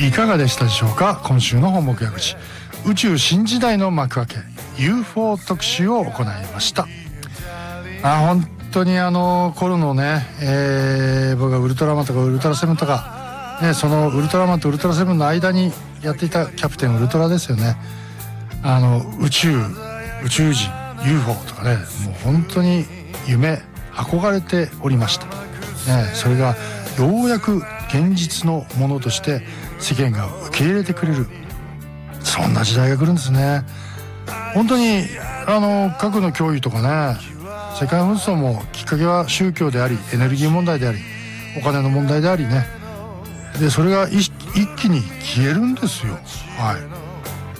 いかがでしたでしょうか。今週の本目矢口、宇宙新時代の幕開け UFO 特集を行いました。本当に頃のね、僕がウルトラマンとかウルトラセブンとか、ね、そのウルトラマンとウルトラセブンの間にやっていたキャプテンウルトラですよね。宇宙人 UFO とかね、もう本当に夢憧れておりました、ね、それがようやく現実のものとして世間が受け入れてくれる、そんな時代が来るんですね。本当に核の脅威とかね、世界紛争もきっかけは宗教であり、エネルギー問題であり、お金の問題でありね。でそれが一気に消えるんですよ。はい。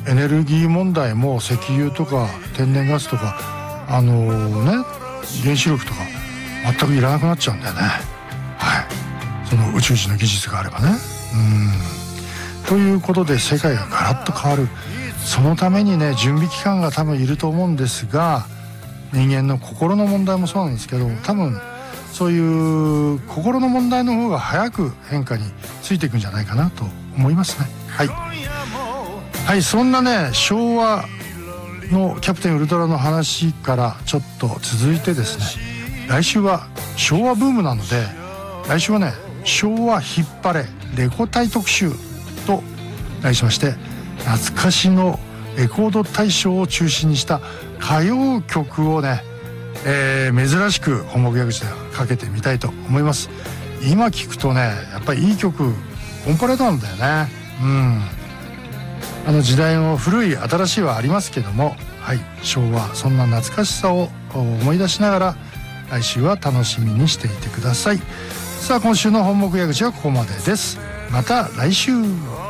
エネルギー問題も石油とか天然ガスとか原子力とか全くいらなくなっちゃうんだよね。はい。その宇宙人の技術があればね。ということで世界がガラッと変わる。そのためにね、準備期間が多分いると思うんですが、人間の心の問題もそうなんですけど、多分そういう心の問題の方が早く変化についていくんじゃないかなと思いますね。はい、はい、そんなね、昭和のキャプテンウルトラの話からちょっと続いてですね、来週は昭和ブームなので、来週はね、昭和引っ張れレコ大特集と題しまして、懐かしのレコード大賞を中心にした歌謡曲をね、珍しく本目矢口でかけてみたいと思います。今聞くとね、やっぱりいい曲オンパレードなんだよね。時代の古い新しいはありますけども、はい、昭和、そんな懐かしさを思い出しながら来週は楽しみにしていてください。さあ、今週の本目矢口はここまでです。また来週。